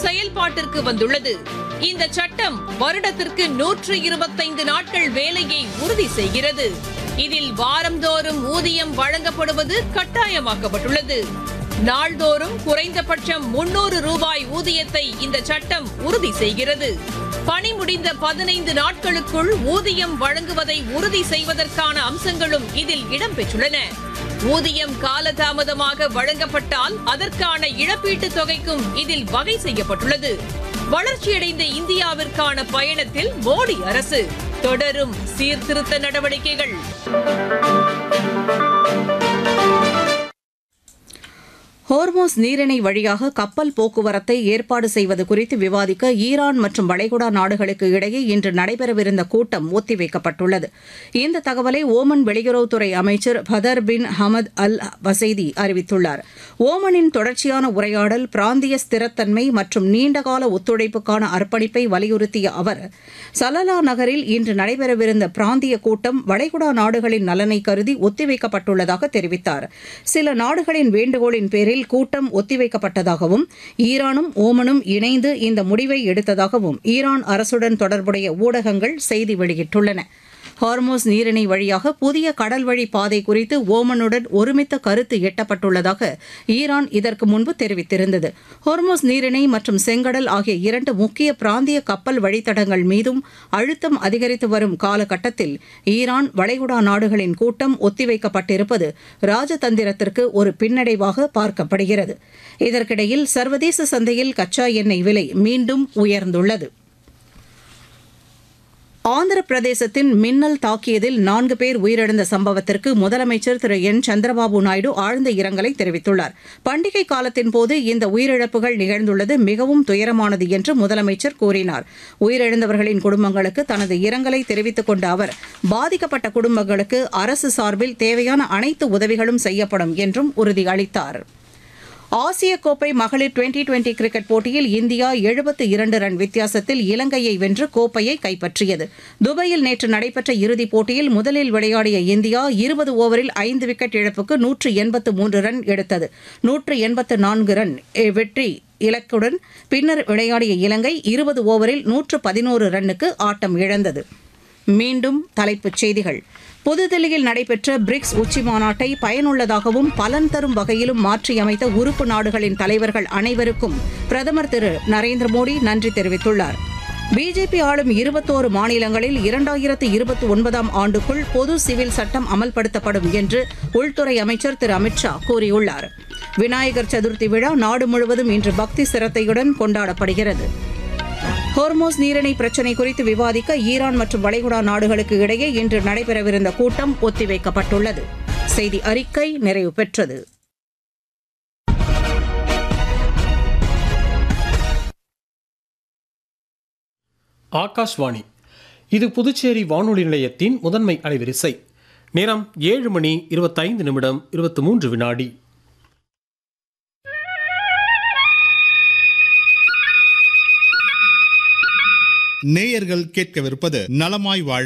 செயல்பாட்டிற்கு வந்துள்ளது. இந்த சட்டம் வருடத்திற்கு 125 நாட்கள் வேலையை உறுதி செய்கிறது. இதில் வாரந்தோறும் ஊதியம் வழங்கப்படுவது கட்டாயமாக்கப்பட்டுள்ளது. நாள்தோறும் குறைந்தபட்சம் 300 ரூபாய் ஊதியத்தை இந்த சட்டம் உறுதி செய்கிறது. பணி முடிந்த 15 நாட்களுக்குள் ஊதியம் வழங்குவதை உறுதி செய்வதற்கான அம்சங்களும் இதில் இடம்பெற்றுள்ளன. ஊதியம் காலதாமதமாக வழங்கப்பட்டால் அதற்கான இழப்பீட்டுத் தொகைக்கும் இதில் வகை செய்யப்பட்டுள்ளது. வளர்ச்சியடைந்த இந்தியாவிற்கான பயணத்தில் மோடி அரசு தொடரும் சீர்திருத்த நடவடிக்கைகள். ஹோர்மோஸ் நீரிணை வழியாக கப்பல் போக்குவரத்தை ஏற்பாடு செய்வது குறித்து விவாதிக்க ஈரான் மற்றும் வளைகுடா நாடுகளுக்கு இடையே இன்று நடைபெறவிருந்த கூட்டம் ஒத்திவைக்கப்பட்டுள்ளது. இந்த தகவலை ஓமன் வெளியுறவுத்துறை அமைச்சர் பதர் பின் ஹமத் அல் வசைதி அறிவித்துள்ளார். ஓமனின் தொடர்ச்சியான உரையாடல், பிராந்திய ஸ்திரத்தன்மை மற்றும் நீண்டகால ஒத்துழைப்புக்கான அர்ப்பணிப்பை வலியுறுத்திய அவர், சலலா நகரில் இன்று நடைபெறவிருந்த பிராந்திய கூட்டம் வளைகுடா நாடுகளின் நலனை கருதி ஒத்திவைக்கப்பட்டுள்ளதாக தெரிவித்தார். சில நாடுகளின் வேண்டுகோளின் பேரில் கூட்டம் ஒத்திவைக்கப்பட்டதாகவும் ஈரானும் ஓமனும் இணைந்து இந்த முடிவை எடுத்ததாகவும் ஈரான் அரசுடன் தொடர்புடைய ஊடகங்கள் செய்தி வெளியிட்டுள்ளன. ஹார்மோஸ் நீரிணை வழியாக புதிய கடல்வழி பாதை குறித்து ஓமனுடன் ஒருமித்த கருத்து எட்டப்பட்டுள்ளதாக ஈரான் இதற்கு முன்பு தெரிவித்திருந்தது. ஹார்மோஸ் நீரிணை மற்றும் செங்கடல் ஆகிய 2 முக்கிய பிராந்திய கப்பல் வழித்தடங்கள் மீதும் அழுத்தம் அதிகரித்து வரும் காலகட்டத்தில் ஈரான் வளைகுடா நாடுகளின் கூட்டம் ஒத்திவைக்கப்பட்டிருப்பது ராஜதந்திரத்திற்கு ஒரு பின்னடைவாக பார்க்கப்படுகிறது. இதற்கிடையில் சர்வதேச சந்தையில் கச்சா எண்ணெய் விலை மீண்டும் உயர்ந்துள்ளது. ஆந்திர பிரதேசத்தின் மின்னல் தாக்கியதில் 4 பேர் உயிரிழந்த சம்பவத்திற்கு முதலமைச்சர் திரு என் சந்திரபாபு நாயுடு ஆழ்ந்த இரங்கலை தெரிவித்துள்ளார். பண்டிகை காலத்தின் போது இந்த உயிரிழப்புகள் நிகழ்ந்துள்ளது மிகவும் துயரமானது என்று முதலமைச்சர் கூறினார். உயிரிழந்தவர்களின் குடும்பங்களுக்கு தனது இரங்கலை தெரிவித்துக் கொண்ட அவர், பாதிக்கப்பட்ட குடும்பங்களுக்கு அரசு சார்பில் தேவையான அனைத்து உதவிகளும் செய்யப்படும் என்றும் உறுதியளித்தார். ஆசிய கோப்பை மகளிர் டுவெண்டி கிரிக்கெட் போட்டியில் இந்தியா 72 ரன் வித்தியாசத்தில் இலங்கையை வென்று கோப்பையை கைப்பற்றியது. துபாயில் நேற்று நடைபெற்ற இறுதிப் போட்டியில் முதலில் விளையாடிய இந்தியா 20 ஓவரில் 5 விக்கெட் இழப்புக்கு 183 ரன் எடுத்தது. 184 ரன் வெற்றி இலக்குடன் பின்னர் விளையாடிய இலங்கை 20 ஓவரில் 111 ரன்னுக்கு ஆட்டம் இழந்தது. மீண்டும் தலைப்புச் செய்திகள். புதுதில்லியில் நடைபெற்ற பிரிக்ஸ் உச்சிமாநாட்டை பயனுள்ளதாகவும் பலன் தரும் வகையிலும் மாற்றியமைத்த உறுப்பு நாடுகளின் தலைவர்கள் அனைவருக்கும் பிரதமர் திரு நரேந்திர மோடி நன்றி தெரிவித்துள்ளார். பிஜேபி ஆளும் 21 மாநிலங்களில் 2029ஆம் ஆண்டுக்குள் பொது சிவில் சட்டம் அமல்படுத்தப்படும் என்று உள்துறை அமைச்சர் திரு அமித்ஷா கூறியுள்ளார். விநாயகர் சதுர்த்தி விழா நாடு முழுவதும் இன்று பக்தி சிரத்தையுடன் கொண்டாடப்படுகிறது. ஹோர்மோஸ் நீரிணை பிரச்சினை குறித்து விவாதிக்க ஈரான் மற்றும் வளைகுடா நாடுகளுக்கு இடையே இன்று நடைபெறவிருந்த கூட்டம் ஒத்திவைக்கப்பட்டுள்ளது. செய்தி அறிக்கை நிறைவு பெற்றது. ஆகாஷ்வாணி, இது புதுச்சேரி வானொலி நிலையத்தின் முதன்மை அலைவரிசை. நேரம் 7 மணி 25 நிமிடம் 23 வினாடி. நேயர்கள் கேட்கவிருப்பது நலமாய் வாழ.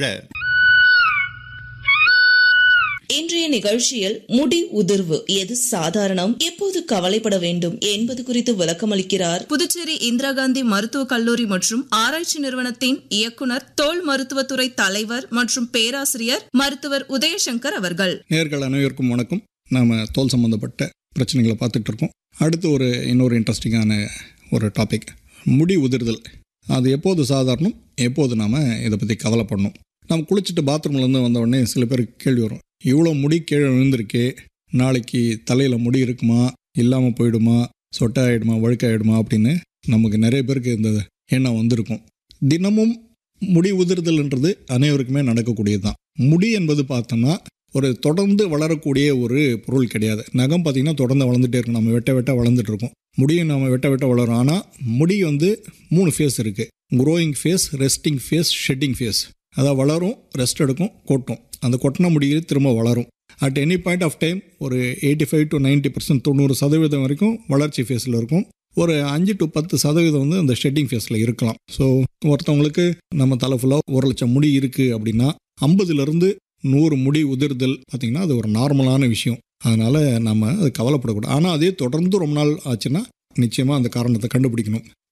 இன்றைய நிகழ்ச்சியில் முடி உதிர்வு எது சாதாரணம், எப்போது கவலைப்பட வேண்டும் என்பது குறித்து விளக்கமளிக்கிறார் புதுச்சேரி இந்திரா காந்தி மருத்துவக் கல்லூரி மற்றும் ஆராய்ச்சி நிறுவனத்தின் இயக்குனர், தோல் மருத்துவத்துறை தலைவர் மற்றும் பேராசிரியர் மருத்துவர் உதயசங்கர் அவர்கள். நேயர்கள் அனைவருக்கும் வணக்கம். நாம தோல் சம்பந்தப்பட்ட பிரச்சனைகளை பார்த்துட்டு இருக்கோம். அடுத்து இன்னொரு இன்ட்ரெஸ்டிங்கான ஒரு டாபிக், முடி உதிர்தல். அது எப்போது சாதாரணம், எப்போது நாம் இதை பற்றி கவலைப்படணும். நம்ம குளிச்சுட்டு பாத்ரூம்லேருந்து வந்த உடனே சில பேருக்கு கேள்வி வரும், இவ்வளோ முடி கீழே விழுந்திருக்கே, நாளைக்கு தலையில் முடி இருக்குமா, இல்லாமல் போயிடுமா, சொட்டாயிடுமா, வழுக்காயிடுமா அப்படின்னு நமக்கு நிறைய பேருக்கு இந்த எண்ணம் வந்திருக்கும். தினமும் முடி உதிர்தல்ன்றது அனைவருக்குமே நடக்கக்கூடியது தான். முடி என்பது பார்த்தோன்னா ஒரு தொடர்ந்து வளரக்கூடிய ஒரு பொருள் கிடையாது. நகம் பார்த்திங்கன்னா தொடர்ந்து வளர்ந்துட்டே இருக்கும். நம்ம வெட்ட வளர்ந்துட்டு இருக்கோம். முடியும் நம்ம வெட்ட வளரும். ஆனால் முடி 3 ஃபேஸ் இருக்குது. Growing face, resting face, shedding face. அதாவது வளரும், ரெஸ்ட் எடுக்கும், கொட்டும். அந்த கொட்டின முடியில் திரும்ப வளரும். At any point of time ஒரு 85 to 90%, 90% வரைக்கும் வளர்ச்சி ஃபேஸில் இருக்கும். ஒரு 5 to 10% அந்த ஷெட்டிங் ஃபேஸில் இருக்கலாம். ஸோ ஒருத்தவங்களுக்கு நம்ம தலை ஃபுல்லாக 1,00,000 முடி இருக்குது அப்படின்னா 50லேருந்து 100 முடி உதிர்தல் பார்த்திங்கன்னா அது ஒரு நார்மலான விஷயம். அதனால் நம்ம அது கவலைப்படக்கூடாது. ஆனால் அதே தொடர்ந்து ரொம்ப நாள் ஆச்சுன்னா நிச்சயமாக அந்த காரணத்தை கண்டுபிடிக்கணும்.